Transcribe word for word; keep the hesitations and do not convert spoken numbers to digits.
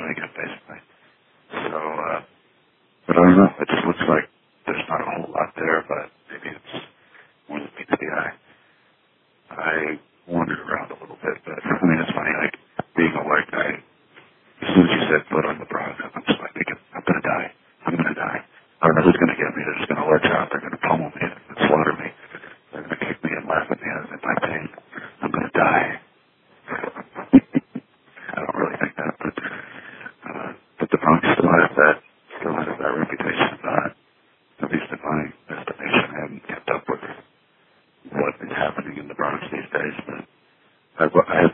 doing it, basically. So, uh, but I don't know. It just looks like there's not a whole lot there, but maybe it's more than meets the eye. I wandered around a little bit, but I mean, it's funny, like, being a white guy, as soon as you said foot on the Bronx, I'm just like thinking, I'm going to die. I'm going to die. I don't know who's going to get me. They're just going to let out. They're going to pummel me and slaughter me. They're going to kick me and laugh at me at my pain. I'm going to die. I don't really think that, but, uh, but the Bronx still has that, still has that reputation. Uh, at least in my estimation, I haven't kept up with what is happening in the Bronx these days, but I've, I have